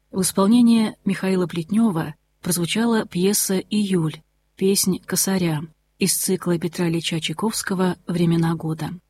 В исполнении Михаила Плетнева прозвучала пьеса «Июль», песнь «Косаря» из цикла Петра Ильича Чайковского «Времена года».